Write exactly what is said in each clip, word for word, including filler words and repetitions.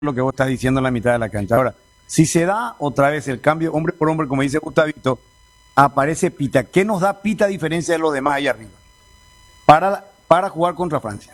lo que vos estás diciendo en la mitad de la cancha. Ahora, si se da otra vez el cambio hombre por hombre, como dice Gustavito, aparece Pita. ¿Qué nos da Pita a diferencia de los demás ahí arriba? Para, para jugar contra Francia.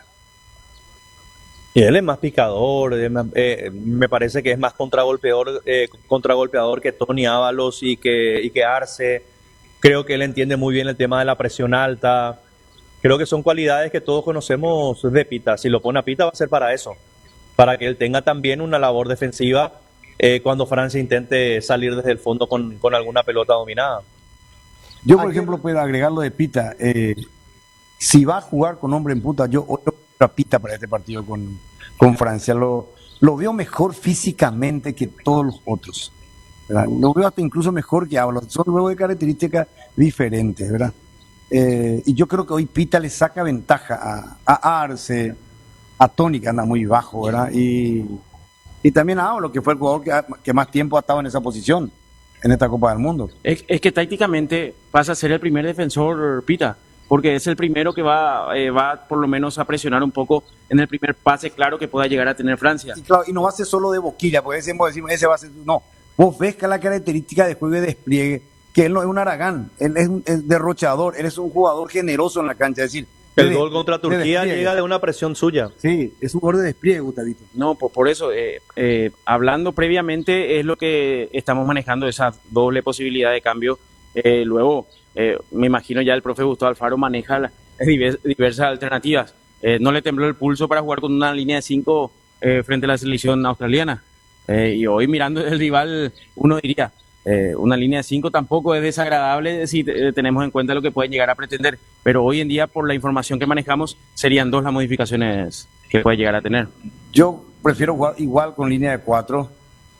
Y él es más picador, es más, eh, me parece que es más contragolpeador, eh, contragolpeador que Tony Ábalos y que, y que Arce. Creo que él entiende muy bien el tema de la presión alta. Creo que son cualidades que todos conocemos de Pita. Si lo pone a Pita va a ser para eso, para que él tenga también una labor defensiva eh, cuando Francia intente salir desde el fondo con, con alguna pelota dominada. Yo, por ejemplo, puedo agregar lo de Pita. Eh, si va a jugar con hombre en punta, yo otro a Pita para este partido con, con Francia. Lo, lo veo mejor físicamente que todos los otros, ¿verdad? Lo veo hasta incluso mejor que Ábalos. Son luego de características diferentes, ¿verdad? Eh, y yo creo que hoy Pita le saca ventaja a, a Arce, a Tony, que anda muy bajo, ¿verdad? Y, y también a Ábalos, que fue el jugador que, que más tiempo ha estado en esa posición en esta Copa del Mundo. Es, es que tácticamente pasa a ser el primer defensor Pita, porque es el primero que va, eh, va por lo menos a presionar un poco en el primer pase claro que pueda llegar a tener Francia. Y, claro, y no va a ser solo de boquilla, porque decimos, decimos ese va a ser, no, vos ves que la característica de juego y de despliegue, que él no es un Aragán, él es un es derrochador, él es un jugador generoso en la cancha, es decir, el de, gol contra Turquía de llega de una presión suya. Sí, es un jugador de despliegue, Gustavito. No, pues por eso, eh, eh, hablando previamente, es lo que estamos manejando, esa doble posibilidad de cambio. Eh, luego, eh, me imagino ya el profe Gustavo Alfaro maneja las diversas alternativas. Eh, no le tembló el pulso para jugar con una línea de cinco eh, frente a la selección australiana. Eh, y hoy mirando el rival, uno diría, eh, una línea de cinco tampoco es desagradable si eh, tenemos en cuenta lo que pueden llegar a pretender. Pero hoy en día, por la información que manejamos, serían dos las modificaciones que puede llegar a tener. Yo prefiero jugar igual con línea de cuatro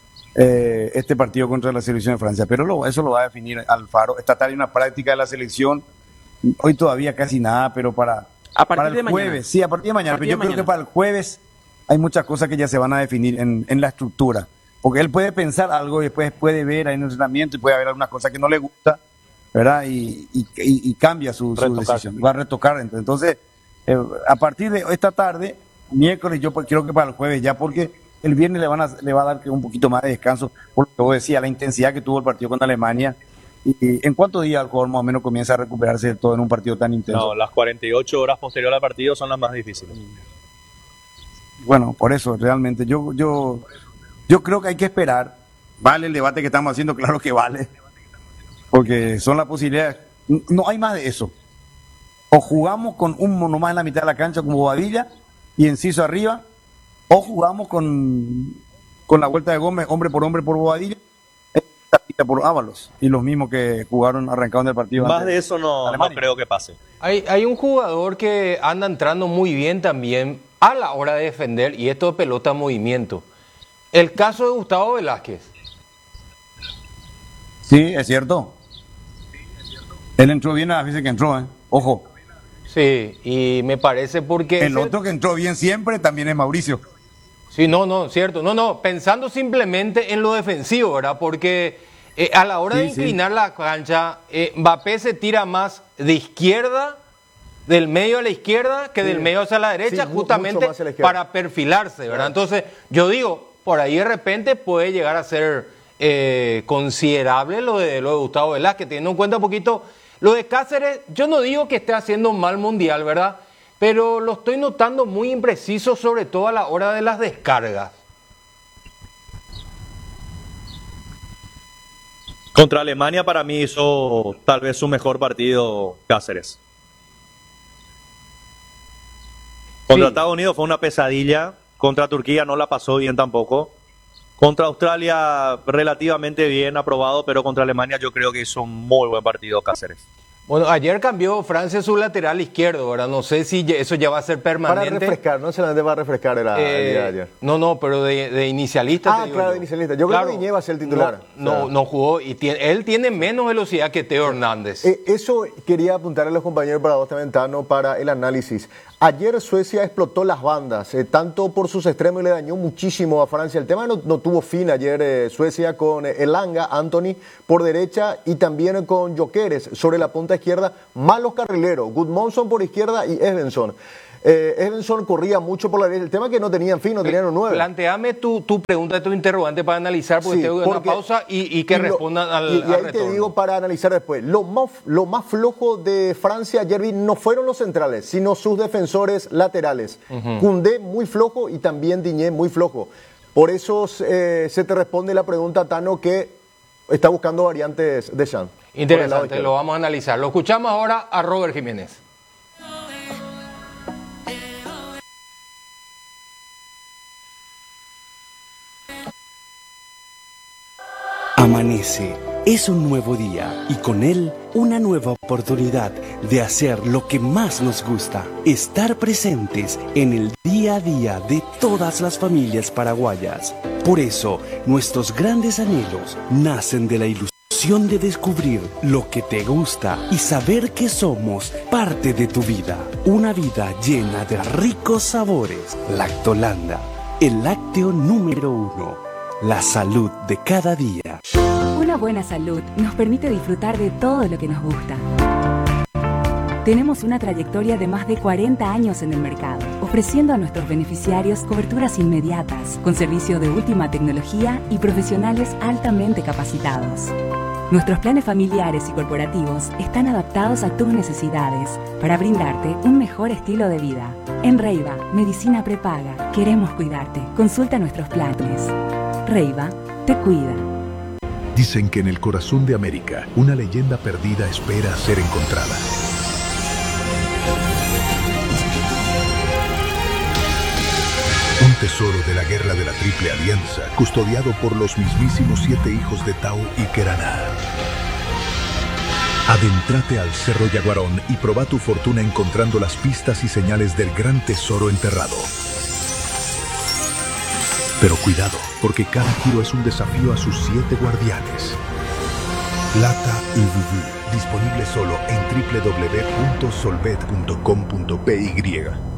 eh, este partido contra la selección de Francia, pero lo, eso lo va a definir Alfaro. Esta tarde hay una práctica de la selección, hoy todavía casi nada, pero para, a partir para el de jueves, mañana. sí, a partir de mañana, partir pero yo de creo mañana. que para el jueves hay muchas cosas que ya se van a definir en, en la estructura, porque él puede pensar algo y después puede ver ahí en el entrenamiento y puede haber algunas cosas que no le gusta, ¿verdad? Y, y, y, y cambia su, su decisión, va a retocar. Entonces, eh, a partir de esta tarde, miércoles, yo creo que para el jueves ya, porque el viernes le, van a, le va a dar un poquito más de descanso, por lo que vos decías, la intensidad que tuvo el partido contra Alemania. ¿Y, y en cuántos días el jugador más o menos comienza a recuperarse de todo en un partido tan intenso? No, las cuarenta y ocho horas posterior al partido son las más difíciles. Bueno, por eso, realmente, yo, yo, yo creo que hay que esperar. Vale el debate que estamos haciendo, claro que vale, porque son las posibilidades. No hay más de eso. O jugamos con un mono más en la mitad de la cancha como Bobadilla y Enciso arriba, o jugamos con, con la vuelta de Gómez, hombre por hombre por Bobadilla, por Ábalos, y los mismos que jugaron, arrancaron del partido. Más de eso no, no creo que pase. Hay, hay un jugador que anda entrando muy bien también a la hora de defender, y esto de pelota en movimiento. El caso de Gustavo Velázquez. Sí, es cierto. Él entró bien a las veces que entró, ¿eh? Ojo. Sí, y me parece porque... El otro que entró bien siempre también es Mauricio. Sí, no, no, cierto. No, no, pensando simplemente en lo defensivo, ¿verdad? Porque eh, a la hora sí, de inclinar sí. la cancha, eh, Mbappé se tira más de izquierda, del medio a la izquierda, que sí. del medio hacia la derecha, sí, justamente la para perfilarse, ¿verdad? Entonces, yo digo, por ahí de repente puede llegar a ser eh, considerable lo de, lo de Gustavo Velázquez, teniendo en cuenta un poquito lo de Cáceres. Yo no digo que esté haciendo un mal mundial, ¿verdad? Pero lo estoy notando muy impreciso, sobre todo a la hora de las descargas. Contra Alemania para mí hizo tal vez su mejor partido Cáceres. Contra sí. Estados Unidos fue una pesadilla, contra Turquía no la pasó bien tampoco. Contra Australia relativamente bien aprobado, pero contra Alemania yo creo que hizo un muy buen partido Cáceres. Bueno, ayer cambió Francia su lateral izquierdo, ¿verdad? No sé si eso ya va a ser permanente. Para refrescar, no solamente va a refrescar el, eh, el día de ayer. No, no, pero de, de inicialista. Ah, claro, de inicialista. Yo claro, creo que Iñé va a ser el titular. No, o sea, no, no jugó y tiene, él tiene menos velocidad que Teo Hernández. Eh, eso quería apuntarle a los compañeros para vos también, Tano, para el análisis. Ayer Suecia explotó las bandas, eh, tanto por sus extremos y le dañó muchísimo a Francia. El tema no, no tuvo fin ayer eh, Suecia con eh, Elanga, Anthony por derecha y también con Gyökeres sobre la punta izquierda, malos carrileros, Gudmundsson por izquierda y Svensson. Eh, Evanson corría mucho por la derecha. El tema es que no tenían fin, no tenían un nueve. Planteame tu, tu pregunta, tu interrogante para analizar, porque Sí, te doy una porque- pausa y, y que y lo- respondan al, Y, y al ahí retorno. te digo para analizar después. Lo más, lo más flojo de Francia ayer vi, no fueron los centrales, sino sus defensores laterales. Koundé muy flojo y también Digne muy flojo. Por eso eh, se te responde la pregunta, Tano, que está buscando variantes de Chan. Interesante, lo vamos a analizar. Lo escuchamos ahora a Robert Jiménez. Amanece, es un nuevo día y con él una nueva oportunidad de hacer lo que más nos gusta, estar presentes en el día a día de todas las familias paraguayas. Por eso, nuestros grandes anhelos nacen de la ilusión de descubrir lo que te gusta y saber que somos parte de tu vida. Una vida llena de ricos sabores. Lactolanda, el lácteo número uno. La salud de cada día. Una buena salud nos permite disfrutar de todo lo que nos gusta. Tenemos una trayectoria de más de cuarenta años en el mercado, ofreciendo a nuestros beneficiarios coberturas inmediatas, con servicio de última tecnología y profesionales altamente capacitados. Nuestros planes familiares y corporativos están adaptados a tus necesidades para brindarte un mejor estilo de vida. En Reiva, Medicina Prepaga, queremos cuidarte. Consulta nuestros planes. Reiva te cuida. Dicen que en el corazón de América, una leyenda perdida espera ser encontrada. Un tesoro de la guerra de la Triple Alianza, custodiado por los mismísimos siete hijos de Tau y Keraná. Adéntrate al Cerro Yaguarón y proba tu fortuna encontrando las pistas y señales del gran tesoro enterrado. Pero cuidado, porque cada giro es un desafío a sus siete guardianes. Plata y Vuvú, disponible solo en doble u doble u doble u punto solvet punto com punto p y.